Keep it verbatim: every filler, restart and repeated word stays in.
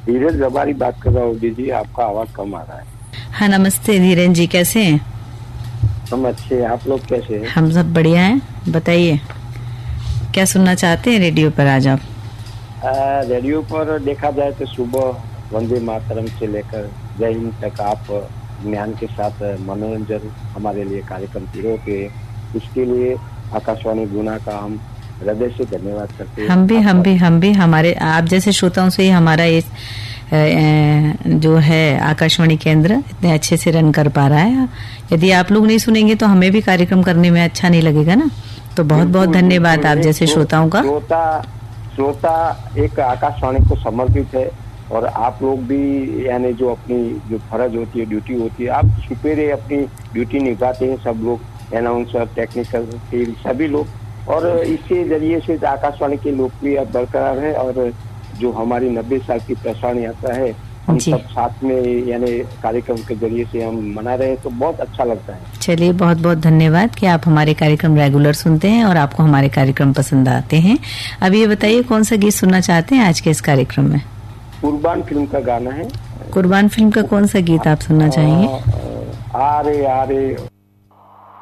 धीरज रबारी बात कर रहा हूँ दीदी, आपका आवाज कम आ रहा है। हाँ नमस्ते धीरेन जी, कैसे हैं? हम अच्छे हैं, आप लोग कैसे हैं? हम सब बढ़िया हैं। बताइए क्या सुनना चाहते हैं रेडियो पर आज आप? आ, रेडियो पर देखा जाए तो सुबह वंदे मातरम से लेकर जय हिंद तक आप ज्ञान के साथ मनोरंजन हमारे लिए कार्यक्रम शुरू होते हैं। इसके लिए आकाशवाणी गुना का हम हृदय से धन्यवाद करते हैं। हम भी हम भी हम भी हमारे आप जैसे श्रोताओं से ही हमारा ये जो है आकाशवाणी केंद्र इतने अच्छे से रन कर पा रहा है। यदि आप लोग नहीं सुनेंगे तो हमें भी कार्यक्रम करने में अच्छा नहीं लगेगा ना। तो बहुत बहुत धन्यवाद आप जैसे श्रोताओं का। श्रोता श्रोता एक आकाशवाणी को समर्पित है और आप लोग भी यानी जो अपनी जो फर्ज होती है, ड्यूटी होती है, आप सुपेरे अपनी ड्यूटी निभाते हैं। सब लोग अनाउंसर, टेक्निकल टीम, सभी लोग, और इसके जरिए से आकाशवाणी की लोकप्रियता बरकरार है। और जो हमारी नब्बे साल की प्रसारण यात्रा है, हम सब साथ में यानी कार्यक्रम के जरिए से हम मना रहे हैं, तो बहुत अच्छा लगता है। चलिए बहुत बहुत धन्यवाद कि आप हमारे कार्यक्रम रेगुलर सुनते हैं और आपको हमारे कार्यक्रम पसंद आते हैं। अब ये बताइए कौन सा गीत सुनना चाहते हैं आज के इस कार्यक्रम में? कुर्बान फिल्म का गाना है। कुर्बान फिल्म का कौन सा गीत आप सुनना चाहेंगे? आ रे आ रे